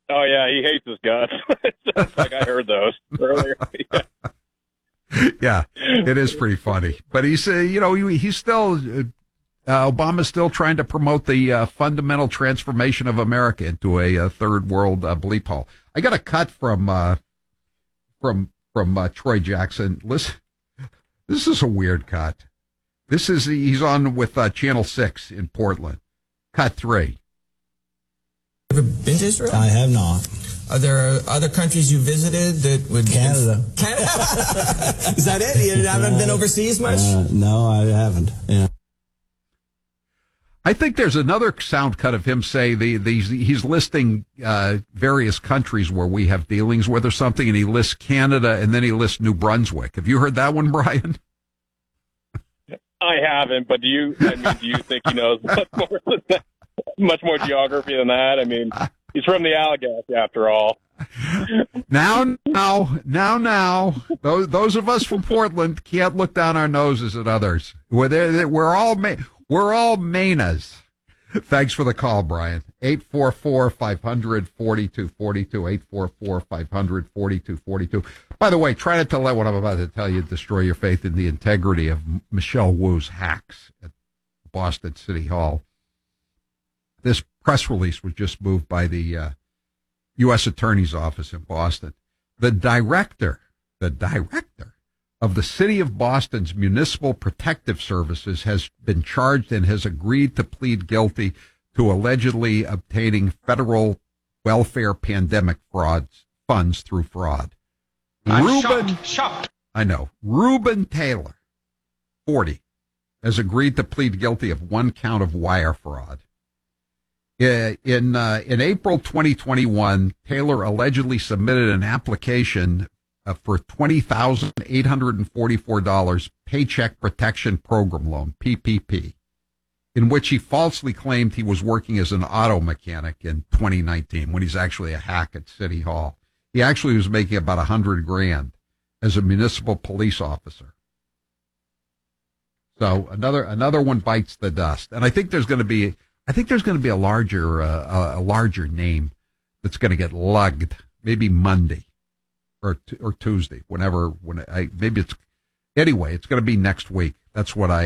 Oh, yeah, he hates his guts. It's like I heard those earlier. Yeah. Yeah, it is pretty funny. But he's, he's still, Obama's still trying to promote the fundamental transformation of America into a third world bleep hole. I got a cut from Troy Jackson. Listen, this is a weird cut. He's on with Channel 6 in Portland. Cut 3. Ever been to Israel? I have not. Are there other countries you visited that would... Canada. Canada? Is that it? You haven't been overseas much? No, I haven't. Yeah. I think there's another sound cut of him say he's listing various countries where we have dealings with or something, and he lists Canada and then he lists New Brunswick. Have you heard that one, Brian? I haven't, but do you think he knows much more geography than that? I mean, he's from the Allegheny after all. Now. Those of us from Portland can't look down our noses at others. We're all Mainas. Thanks for the call, Brian. 844-500-4242, 844-500-4242. By the way, try not to let what I'm about to tell you destroy your faith in the integrity of Michelle Wu's hacks at Boston City Hall. This press release was just moved by the U.S. Attorney's Office in Boston. The director of the City of Boston's Municipal Protective Services has been charged and has agreed to plead guilty to allegedly obtaining federal welfare pandemic funds through fraud. I'm shocked. I know. Reuben Taylor, 40, has agreed to plead guilty of one count of wire fraud. In April 2021, Taylor allegedly submitted an application for $20,844 Paycheck Protection Program loan, PPP, in which he falsely claimed he was working as an auto mechanic in 2019 when he's actually a hack at City Hall. He actually was making about $100,000 as a municipal police officer. So another one bites the dust. And I think there's going to be a larger name that's going to get lugged, maybe Monday or Tuesday, it's going to be next week. That's what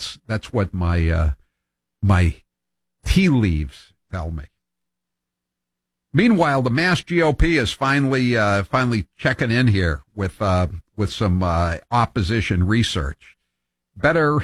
my tea leaves tell me. Meanwhile, the Mass GOP is finally checking in here with some opposition research. Better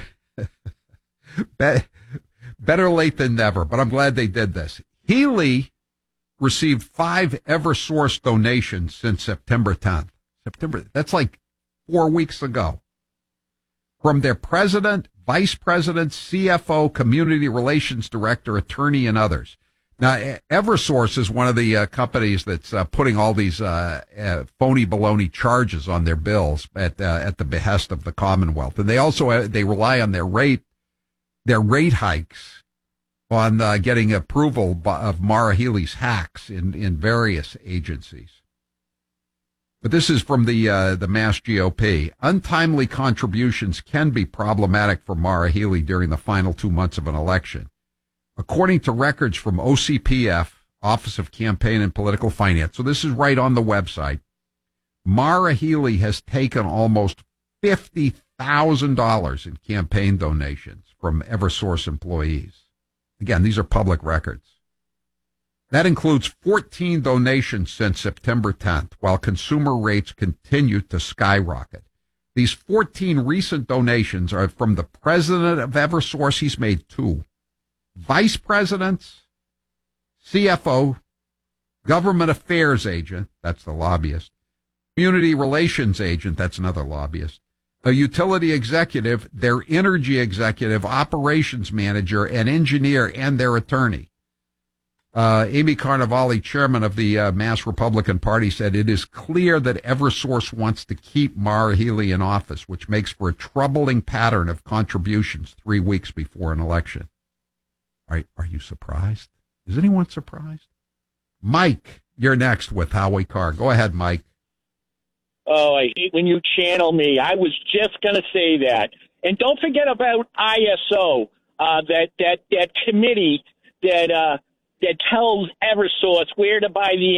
late than never, but I'm glad they did this. Healy received 5 Eversource donations since September 10th. That's like 4 weeks ago. From their president, vice president, CFO, community relations director, attorney, and others. Now, Eversource is one of the companies that's putting all these phony baloney charges on their bills at the behest of the Commonwealth. And they rely on their rate hikes on getting approval of Maura Healey's hacks in various agencies. But this is from the Mass GOP. Untimely contributions can be problematic for Maura Healey during the final 2 months of an election. According to records from OCPF, Office of Campaign and Political Finance, so this is right on the website, Maura Healey has taken almost $50,000 in campaign donations from Eversource employees. Again, these are public records. That includes 14 donations since September 10th, while consumer rates continue to skyrocket. These 14 recent donations are from the president of Eversource. He's made 2. Vice presidents, CFO, government affairs agent, that's the lobbyist, community relations agent, that's another lobbyist, a utility executive, their energy executive, operations manager, an engineer, and their attorney. Amy Carnevale, chairman of the Mass Republican Party, said it is clear that Eversource wants to keep Maura Healey in office, which makes for a troubling pattern of contributions 3 weeks before an election. Are you surprised? Is anyone surprised? Mike, you're next with Howie Carr. Go ahead, Mike. Oh, I hate when you channel me. I was just going to say that. And don't forget about ISO, that committee that tells Eversource where to buy the